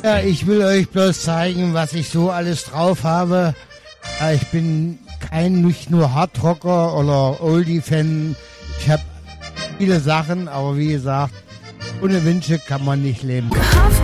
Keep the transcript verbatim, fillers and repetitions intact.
Ja, ich will euch bloß zeigen, was ich so alles drauf habe. Ja, ich bin kein, nicht nur Hardrocker oder Oldie-Fan. Ich habe viele Sachen, aber wie gesagt, ohne Wünsche kann man nicht leben.